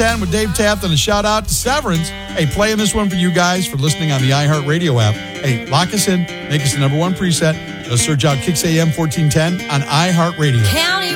10 with Dave Taft, and a shout out to Severance. Hey, playing this one for you guys for listening on the iHeartRadio app. Hey, lock us in. Make us the number one preset. Just search out Kicks AM 1410 on iHeartRadio. County